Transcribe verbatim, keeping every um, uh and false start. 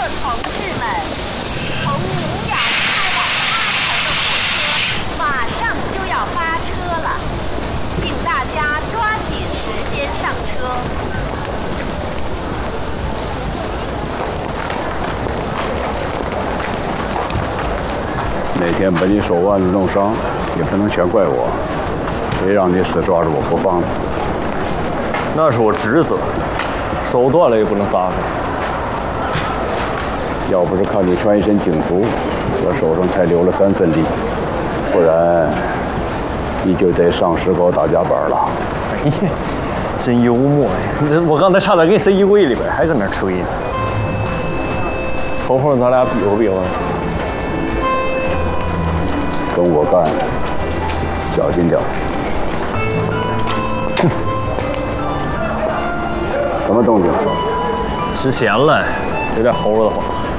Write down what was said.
同志们，从宁远开往阿城的火车马上就要发车了，请大家抓紧时间上车。 那天把你手腕子弄伤，也不能全怪我，谁让你死抓着我不放的？ 那是我职责，手断了也不能撒开。 要不是看你穿一身警服，我手上才留了三分力，不然你就得上石膏打夹板了。 哎呀，真幽默呀！我刚才差点给你塞衣柜里边，还搁那吹呢。瞅瞅咱俩比划比划。 跟我干，小心点。哼，什么动静？ 之前了，有点齁了的慌。